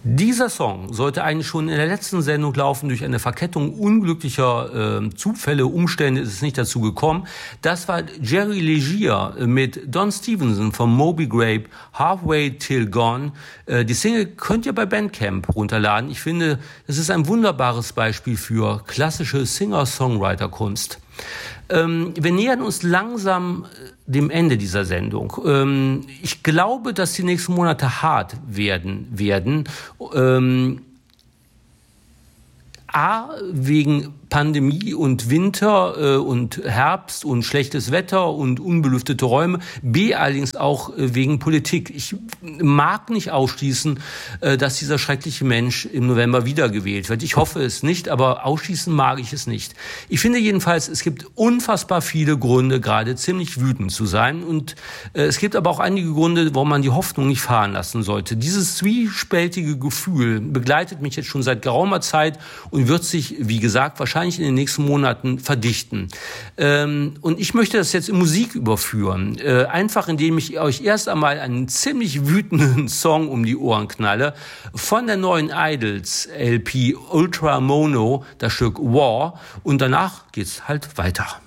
Dieser Song sollte eigentlich schon in der letzten Sendung laufen. Durch eine Verkettung unglücklicher Zufälle, Umstände ist es nicht dazu gekommen. Das war Jerry Legier mit Don Stevenson von Moby Grape, Halfway Till Gone. Die Single könnt ihr bei Bandcamp runterladen. Ich finde, es ist ein wunderbares Beispiel für klassische Singer-Songwriter-Kunst. Wir nähern uns langsam dem Ende dieser Sendung. Ich glaube, dass die nächsten Monate hart werden. A, wegen Pandemie und Winter und Herbst und schlechtes Wetter und unbelüftete Räume. B, allerdings auch wegen Politik. Ich mag nicht ausschließen, dass dieser schreckliche Mensch im November wiedergewählt wird. Ich hoffe es nicht, aber ausschließen mag ich es nicht. Ich finde jedenfalls, es gibt unfassbar viele Gründe, gerade ziemlich wütend zu sein. Und es gibt aber auch einige Gründe, warum man die Hoffnung nicht fahren lassen sollte. Dieses zwiespältige Gefühl begleitet mich jetzt schon seit geraumer Zeit und wird sich, wie gesagt, wahrscheinlich in den nächsten Monaten verdichten. Und ich möchte das jetzt in Musik überführen. Einfach indem ich euch erst einmal einen ziemlich wütenden Song um die Ohren knalle. Von der neuen Idols LP Ultra Mono, das Stück War. Und danach geht's halt weiter.